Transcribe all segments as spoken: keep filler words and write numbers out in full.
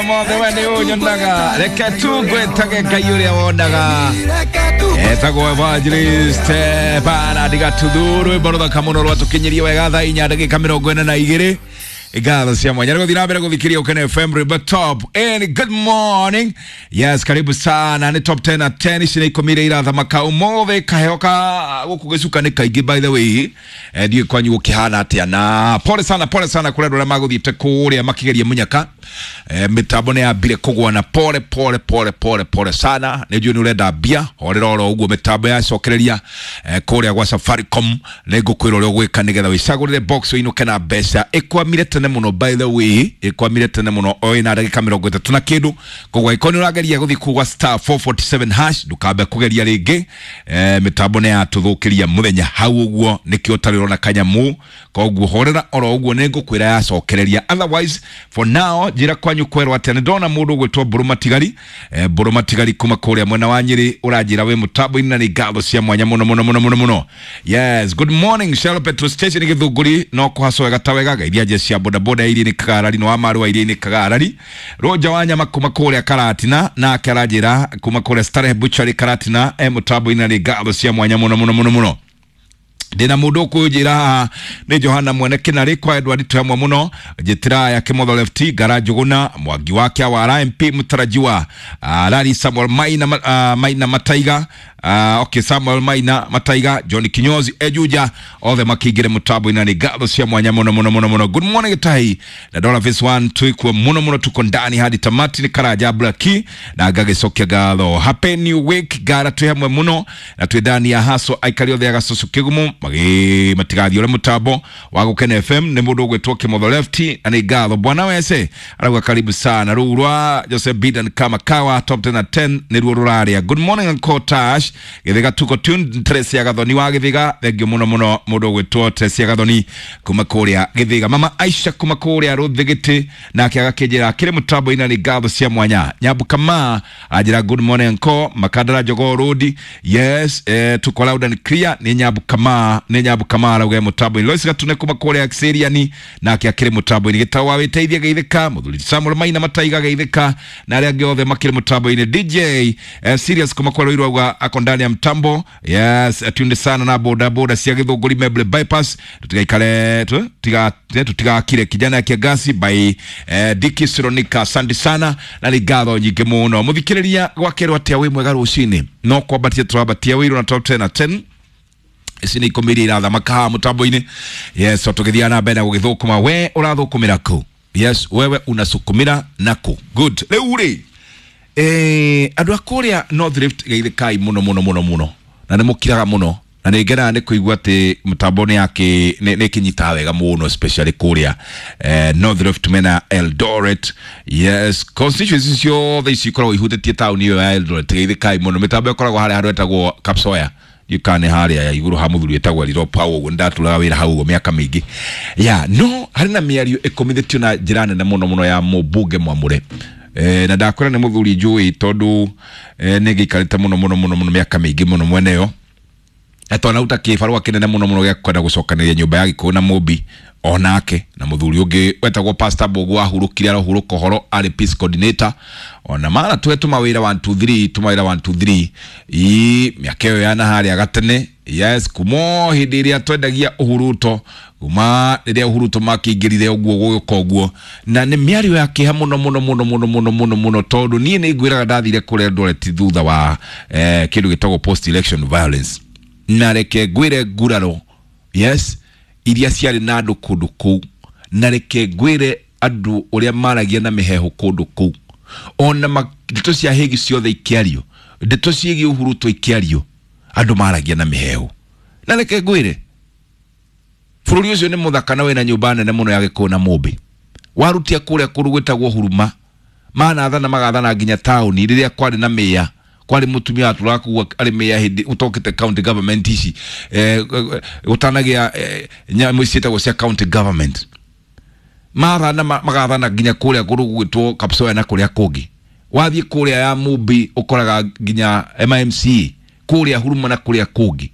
Mothe wende unyondaga reke tugwe tage kayuri awonaga etago evangelist bana diga tuduru bono kamuno rwa tukinyiria wega tha inya ndagika mirongo ine na igiri Igalo cia mwanya rego thina mbere guthikiria ukene F M River Top and good morning. Yes, karibu sana ni top ten at ten cine ikomire iratha makau mothe kaheoka gukugicuka ni kaingi by the way. Eh die kwanyu gukihana atia na pole sana pole sana kure ndore maguthiite kuria makigeria munyaka. Eh mitambo ne abire kugwa na pole pole pole pole pole sana. Ne juu ni urenda bia orero oro uguo mitambo ya cokereria eh kuria gwa Safaricom nego kwiro ro gwika nigetha wicagurire box ino kana besa ekwamire tene muno by the way ekwamire tene muno oina ndagika mirongo itatu na kindu kugwa ikoni urageria guthi kugwa star four forty-seven hash dukabe kugeria ringi eh mitambo ne atuthukiria muthenya hau uguo nikio tariro na kanyamu koguo horera oro uguo nego kwira ya cokereria otherwise for now jira kwanyu kwerwa tene ndona mundu gwitwa Buruma Tigari eh Buruma Tigari kuma kuria mwena wa Nyeri urajira we mutambo ina ni gatho cia mwanya muno muno muno muno muno. Yes, good morning Shell Petrol Station githunguri no kuhaso wega tawega iria je cia boda boda iri ni kagarari no amaru iri ni kagarari roja wanyama kuma kuria Karatina na karajira kuma kuria Starehe Butchery Karatina e mutambo ina ni gatho cia mwanya muno muno muno muno. Dina mudo kujira ni Johana mwene kinari kwa Edward Tuamwa muno jitira ya Kimotho Lefty Garajuguna mwagi wake wa M P mutarajiwa uh, Lari Samuel Maina uh, Maina Mataiga uh, okay Samuel Maina Mataiga Johnny Kinyozi Ejuja othe makigire mutambo ina ni gatho cia mwanya muno muno muno muno. Good morning tai na Dollar Face one tuikwe muno muno tuko ndani hadi tamati ni Karaja Blacki na gage sokya gatho. Happy New Week gara tuhamwe muno na twedani ya haso aikari othe agasoso kigumu magi matigathi ore mutambo wa gukene F M ne mundu gwetwo Kimotho Lefty ani gatho bwana wese aragwa karibu sana rurwa Joseph Bidan kama kawa top ten at ten ni ruo ruraria. Good morning Uncle Tash githiga tuko tune Tracy ya gathoni wa githiga thengio muno muno mundu gwetwo Tracy ya gathoni kuma kuria githiga mama Aisha kuma kuria ruthigiti na kiaga kijira kire mutambo ina ni gatho cia mwanya nyabu kama ajira good morning Uncle Makadara Jogo Road. Yes eh tuko loud and clear ni nyabu kama ne nyabu kamara uge mutambo ni loisi gatune kuma kore akseria ni na kiakire mutambo ni gitawa witeithia geithika muthuri Samuel Maina Mataiga geithika na aria giothe makire mutambo ni D J uh, serious kuma kore irwa akondani ya mtambo. Yes atunde sana na boda boda cia githunguri Meble bypass tugaikale tu tiga tutiga kire kijana ya Kiagasi by uh, Diki Sironika sandi sana na ligatho nyingi muno muthikiriria gwakerwa atia wi mwega rucini no kwabatia turabatia wiru na top ten at ten isini ikomiri iratha makaha mutambo ini. Yes otugithia na mbere gugithukuma we urathukumira ku. Yes wewe unasukumira nako good leu ri eh andu akuria North Rift geithikai muno muno muno muno na ne mukiraga muno na ne ngena ne kuigwa ati mutambo ni yake ne kinyita wega muno especially kuria eh North Rift mena Eldoret. Yes constituencies yo they sikoro ihutetie town yo Eldoret geithikai muno mitambo yakoragwo hari handu etagwo Kapsoya yukane haria ya iguru hamuthuri etagwo Liro Power ndatula wira hau miaka mingi ya no harina miario ekomithitio na jirane na muno muno ya Mubunge Mwamure eh na ndakora ne muthuri njui tondu eh nigikarite muno muno muno muno miaka mingi muno mweneyo etona utakifarwa kinene muno muno gya kwenda gucokanĩria nyumba ya Gikuyu na Mubi onake na muthuri ungi wetagwo Pastor Bogu ahurukire aruhuruko horo ari peace coordinator ona mara twetu mawira one two three tumawira one two three i miakeo yana hari agatene. Yes kumo hidiria twendagia uhuruto kuma iria uhuruto makingirire uguo guko uguo na ne miario yake ha muno muno muno muno muno muno muno tondu nie ni ngwiraga ndathire kure ndore ti thutha wa eh kindu gitagwo post election violence na reke gwire guraro. Yes iria ciari na andu kundu ku na reke gwire andu uria maragia na miheho kundu ku ona ndeto cia hegi ciothe ikiario ndeto ciegi uhuruto ikiario andu maragia na miheho na reke gwire bururi ucio ni muthaka na wena nyumba nene muno ya Gikuyu na Mubi warutia kuria kurugwetagwo Huruma mana athana magathana nginya town riria kwari na meya kwari mutumia aturaku ari meya hindi utokete county government ici eh utanagia eh, nyamu cietagwo cia county government mara na magathana nginya kuria kurugwetwo Kapsoya na kuria kungi wathie kuria ya Mubi ukoraga nginya M M C kuria Huruma na kuria kungi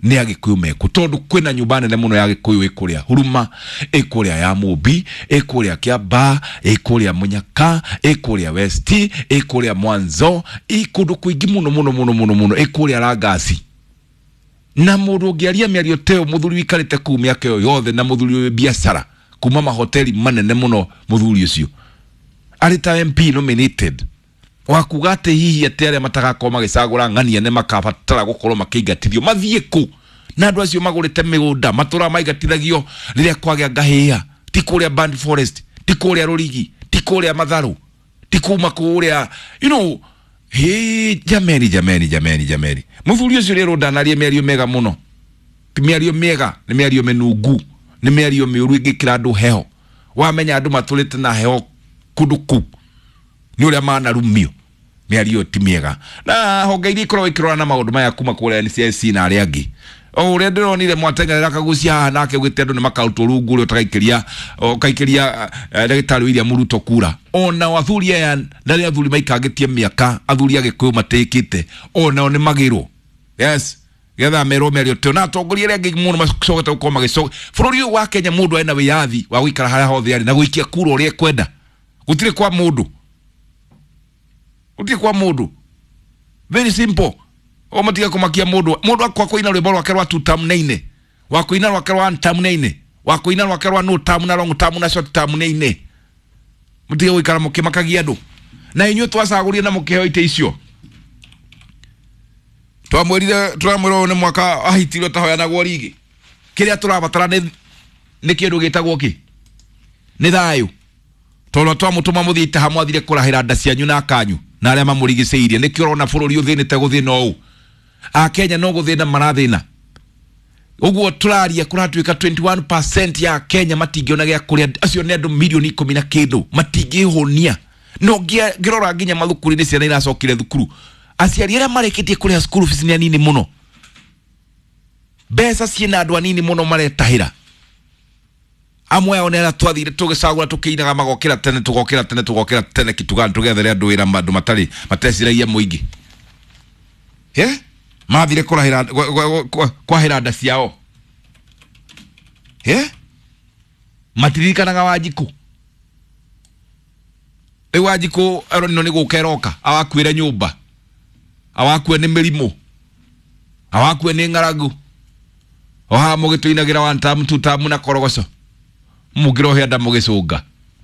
ni agikuyu meku tondu kwina nyumba nene muno ya gikuyu ikuria Huruma, ikuria ya Mubi, ikuria Kiamba, ikuria Munyaka, ikuria West, ikuria Mwanzo, ikundu kuingi muno muno muno muno muno, ikuria Ragasi. Na mundu ungiaria miario teo muthuri wikarite ku miaka yo yothe na muthuri we biashara kuma mahoteli manene muno muthuri ucio arita M P nominated wakugate hihi atere matakako magicagura ngania ne makabatara gukorwo makiingatithio mathie ku na andu acio magurite migunda matura maigatithagio riria kwagya ngahia ti kuria Band Forest ti kuria Rurigi ti kuria Matharu ti kuma kuria you know. Hey, jameni, jameni, jameni, jameni. Muthuri ucio rero ndanarie miario mega muno. Ti miario mega, ni miario menungu, ni miario miuru igikira andu heho. Wamenya andu maturite na heho kuduku. Ni uria mana rumio. Miario ti mega. Na honge iri ikorwo ikirora na maundu maya kuma kuria N C S C na aria angi. O uria ndironire mwatengerera kagucia nake gwite andu ni makauto rungu ri utagaikiria ukaikiria ndagitari William Ruto kura ona wathuri aya ndari athuri maikangitie miaka athuri agikuyu matekite ona ni magiro yes getha mero merio te na tongoria ria ngi muno macogete gukoma magicoga bururi wa Kenya mundu ena wiyathi wa guikara haria hothe ari na guikia kura uria kwenda gutire kwa mundu gutire kwa mundu very simple. O matiga kumakia mundu mundu akwa kuina rwimbo rwake rwa two term nine wa kuina rwake rwa one term nine wa kuina rwake rwa no term na long term na short term nine mutiga wikara mukimakagia andu na inyu twacaguria na mukiheo ite icio twamwirire turamwiro ne mwaka ahitiro tahoya na gorigi kiria turabatara ni ni kindu gitagwo ki ni thayu tono twamutuma muthite hamwe athire kurahira nda cianyu na kanyu na aria mamurigiceirie ni kiorona bururi uthinite guthina ou a Kenya no guthina marathina uguo turaria kuratuika twenty-one percent ya Kenya matingiona gya kuria acio ne andu milioni ikumi na kindu matingihonia no ngirora nginya mathukuru ni ciana iracokire thukuru aciari aria mareketie kuria school fees ni anini muno besa ciina andu anini muno maretahira amwe onera twathire tugicagura tukiinaga magokira tene tugokira tene tugokira tene kituga tugethere andu wira mandu matari mateciragia muingi he mathire kurahira kwahira nda ciao he matirikanaga Wanjiku e Wanjiku ero ni gukeroka awakwire nyumba awakwe ni mirimo awakwe ni ngaragu oha mugituinagira one term two term na korogoco mugiro henda mugicunga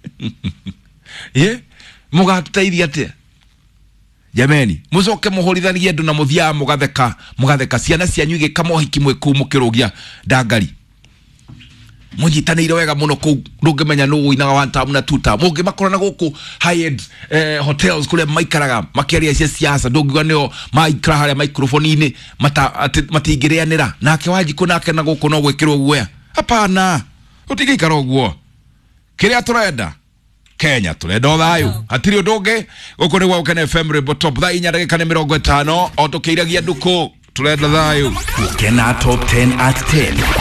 ye mugatuteithia atia jameni mucoke muhorithanie andu na muthia mugatheka mugatheka ciana cianyu igika mohiki mwe ku mukirugia ndangari munyitanire wega muno ku ndungimenya no uinaga one term na two term mungi makorana guku high end eh, hotels kule maikaraga makiaria cia siasa ndungiwa nio maikara haria microphone ini mata matingirianira nake Wanjiku nake na guku no gwikirwo guoya hapana utigikara uguo kiria turenda Kenya turenda thayu hatiri unduge guku ni gwa Kenya F M Rebo Top thaa inya ndagika ni mirongo itano o tukiiragia nduku turenda thayu Kena Top ten at ten